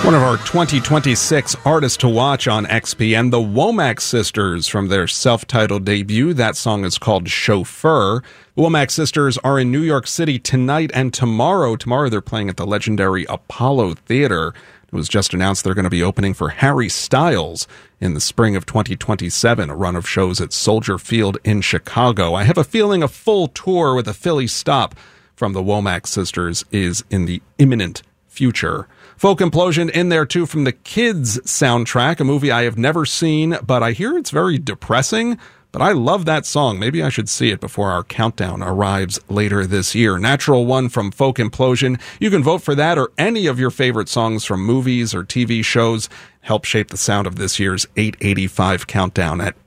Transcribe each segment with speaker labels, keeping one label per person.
Speaker 1: One of our 2026 artists to watch on XPN, the Womack Sisters, from their self-titled debut. That song is called Chauffeur. The Womack Sisters are in New York City tonight and tomorrow. Tomorrow they're playing at the legendary Apollo Theater. It was just announced they're going to be opening for Harry Styles in the spring of 2027, a run of shows at Soldier Field in Chicago. I have a feeling a full tour with a Philly stop from the Womack Sisters is in the imminent future. Folk Implosion in there too from the Kids soundtrack, a movie I have never seen, but I hear it's very depressing. But I love that song. Maybe I should see it before our countdown arrives later this year. Natural One from Folk Implosion. You can vote for that or any of your favorite songs from movies or TV shows. Help shape the sound of this year's 885 countdown at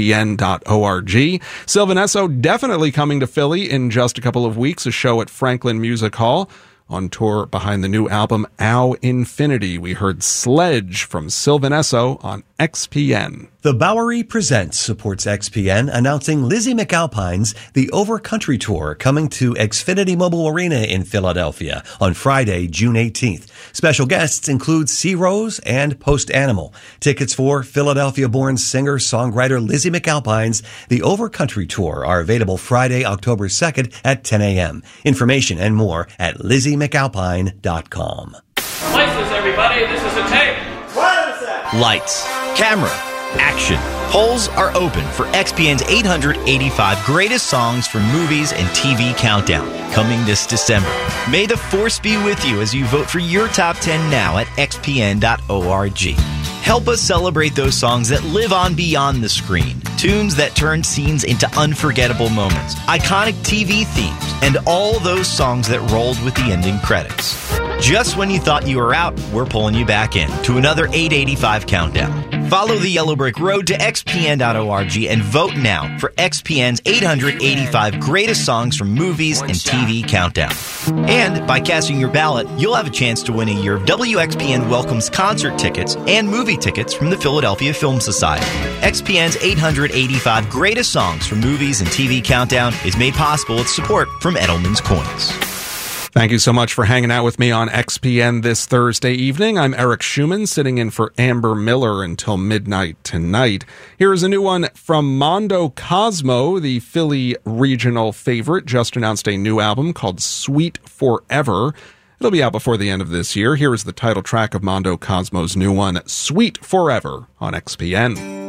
Speaker 1: xpn.org. Sylvan Esso definitely coming to Philly in just a couple of weeks, a show at Franklin Music Hall. On tour behind the new album, Ow Infinity, we heard Sledge from Sylvan Esso on XPN.
Speaker 2: The Bowery Presents supports XPN, announcing Lizzie McAlpine's The Overcountry Tour coming to Xfinity Mobile Arena in Philadelphia on Friday, June 18th. Special guests include Sea Rose and Post Animal. Tickets for Philadelphia-born singer-songwriter Lizzie McAlpine's The Overcountry Tour are available Friday, October 2nd at 10 a.m. Information and more at LizzieMcAlpine.com.
Speaker 3: Lights, everybody. This is a tape.
Speaker 4: What is that?
Speaker 5: Lights, camera, action. Polls are open for XPN's 885 greatest songs from movies and TV countdown, coming this December. May the force be with you as you vote for your top 10 now at xpn.org. Help us celebrate those songs that live on beyond the screen. Tunes that turn scenes into unforgettable moments. Iconic TV themes. And all those songs that rolled with the ending credits. Just when you thought you were out, we're pulling you back in to another 885 countdown. Follow the yellow brick road to xpn.org and vote now for XPN's 885 greatest songs from movies and TV countdown. And by casting your ballot, you'll have a chance to win a year of WXPN Welcomes concert tickets and movie tickets from the Philadelphia Film Society. XPN's 885 greatest songs from movies and TV countdown is made possible with support from Edelman's Coins.
Speaker 1: Thank you so much for hanging out with me on XPN this Thursday evening. I'm Eric Schumann, sitting in for Amber Miller until midnight tonight. Here is a new one from Mondo Cosmo, the Philly regional favorite, just announced a new album called Sweet Forever. It'll be out before the end of this year. Here is the title track of Mondo Cosmo's new one, Sweet Forever, on XPN.